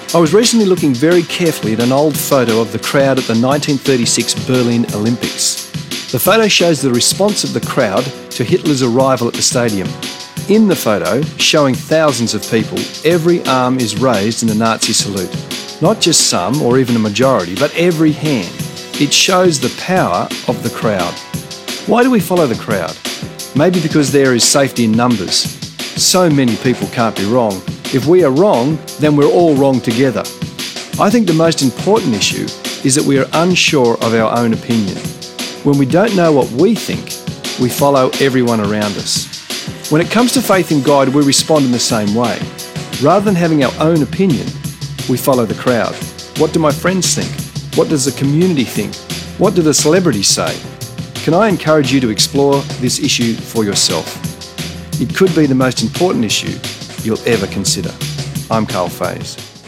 I was recently looking very carefully at an old photo of the crowd at the 1936 Berlin Olympics. The photo shows the response of the crowd to Hitler's arrival at the stadium. In the photo, showing thousands of people, every arm is raised in the Nazi salute. Not just some or even a majority, but every hand. It shows the power of the crowd. Why do we follow the crowd? Maybe because there is safety in numbers. So many people can't be wrong. If we are wrong, then we're all wrong together. I think the most important issue is that we are unsure of our own opinion. When we don't know what we think, we follow everyone around us. When it comes to faith in God, we respond in the same way. Rather than having our own opinion, we follow the crowd. What do my friends think? What does the community think? What do the celebrities say? Can I encourage you to explore this issue for yourself? It could be the most important issue you'll ever consider. I'm Carl Faze.